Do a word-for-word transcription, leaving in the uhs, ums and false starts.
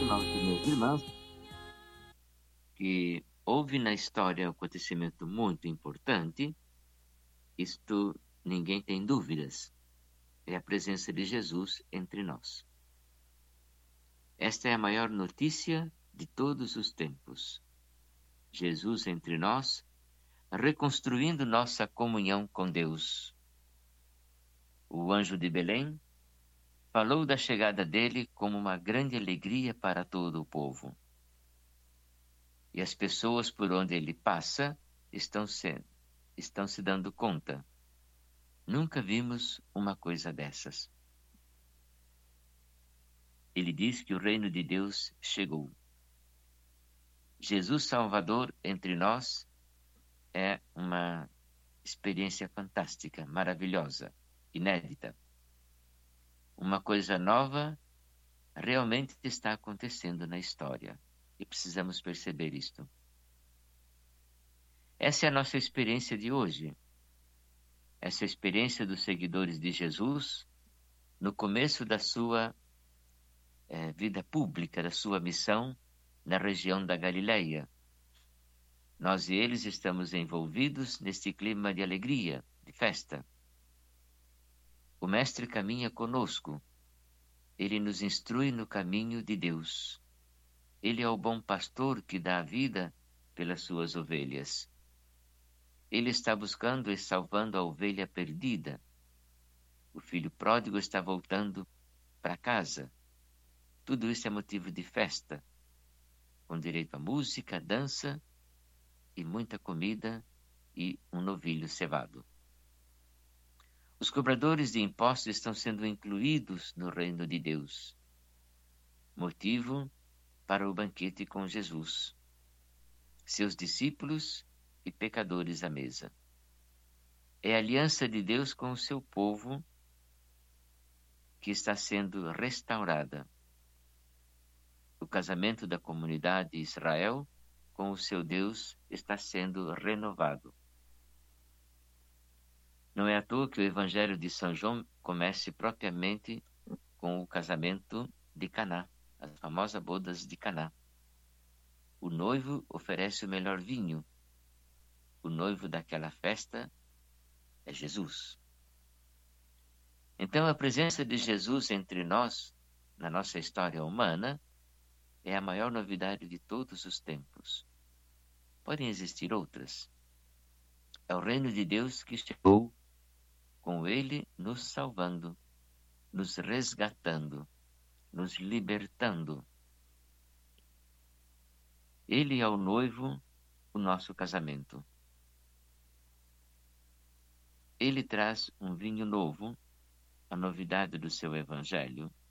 irmãos e minhas irmãs, que houve na história um acontecimento muito importante, isto ninguém tem dúvidas, é a presença de Jesus entre nós. Esta é a maior notícia de todos os tempos. Jesus entre nós, reconstruindo nossa comunhão com Deus. O anjo de Belém falou da chegada dele como uma grande alegria para todo o povo. E as pessoas por onde ele passa estão se, estão se dando conta. Nunca vimos uma coisa dessas. Ele diz que o reino de Deus chegou. Jesus Salvador entre nós é uma experiência fantástica, maravilhosa, inédita. Uma coisa nova realmente está acontecendo na história e precisamos perceber isto. Essa é a nossa experiência de hoje. Essa experiência dos seguidores de Jesus no começo da sua eh, vida pública, da sua missão na região da Galileia. Nós e eles estamos envolvidos neste clima de alegria, de festa. O Mestre caminha conosco. Ele nos instrui no caminho de Deus. Ele é o bom pastor que dá a vida pelas suas ovelhas. Ele está buscando e salvando a ovelha perdida. O filho pródigo está voltando para casa. Tudo isso é motivo de festa, com direito a música, dança e muita comida e um novilho cevado. Os cobradores de impostos estão sendo incluídos no reino de Deus. Motivo para o banquete com Jesus. Seus discípulos e pecadores à mesa. É a aliança de Deus com o seu povo que está sendo restaurada. O casamento da comunidade de Israel com o seu Deus está sendo renovado. Não é à toa que o Evangelho de São João comece propriamente com o casamento de Caná, as famosas bodas de Caná. O noivo oferece o melhor vinho. O noivo daquela festa é Jesus. Então a presença de Jesus entre nós, na nossa história humana, é a maior novidade de todos os tempos. Podem existir outras. É o reino de Deus que chegou, com ele nos salvando, nos resgatando, nos libertando. Ele é o noivo, o nosso casamento. Ele traz um vinho novo, a novidade do seu evangelho,